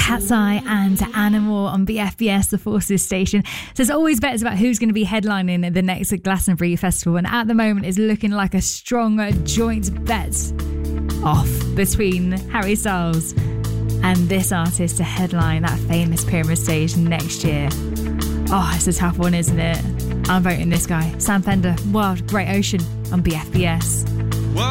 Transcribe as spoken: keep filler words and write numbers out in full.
Cat's Eye and Animal on B F B S, the Forces station. So there's always bets about who's going to be headlining at the next Glastonbury Festival, and at the moment it's looking like a strong joint bet off between Harry Styles and this artist to headline that famous Pyramid stage next year. Oh, it's a tough one, isn't it? I'm voting this guy, Sam Fender, Wild Great Ocean on B F B S.